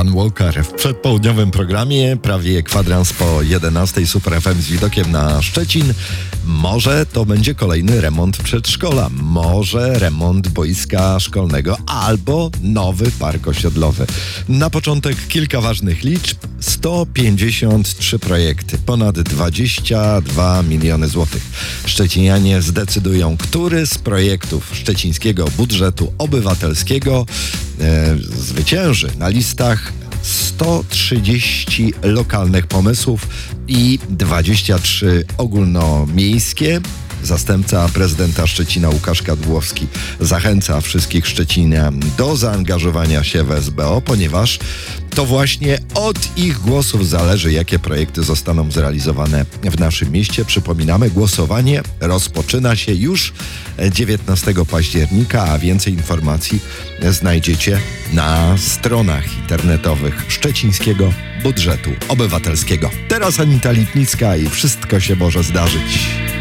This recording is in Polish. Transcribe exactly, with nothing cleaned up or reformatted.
Alan Walker w przedpołudniowym programie, prawie kwadrans po jedenastej, Super F M z widokiem na Szczecin. Może to będzie kolejny remont przedszkola, może remont boiska szkolnego albo nowy park osiedlowy. Na początek kilka ważnych liczb. sto pięćdziesiąt trzy projekty, ponad dwadzieścia dwa miliony złotych. Szczecinianie zdecydują, który z projektów szczecińskiego budżetu obywatelskiego e, zwycięży na listach sto trzydzieści lokalnych pomysłów i dwadzieścia trzy ogólnomiejskie. Zastępca prezydenta Szczecina Łukasz Kadłowski zachęca wszystkich Szczecinian do zaangażowania się w S B O, ponieważ to właśnie od ich głosów zależy, jakie projekty zostaną zrealizowane w naszym mieście. Przypominamy, głosowanie rozpoczyna się już dziewiętnastego października, a więcej informacji znajdziecie na stronach internetowych Szczecińskiego Budżetu Obywatelskiego. Teraz Anita Lipnicka i wszystko się może zdarzyć.